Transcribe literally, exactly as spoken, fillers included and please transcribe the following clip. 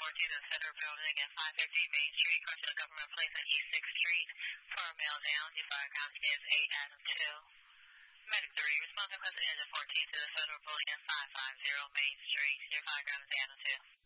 fourteen to the Federal Building at five fifty Main Street, crossing the Government Place at East sixth Street. For male down, your fire count is eight Adam two. Medic three, response request engine fourteen to the Federal Building at five fifty Main Street. Your fire count is Adam two.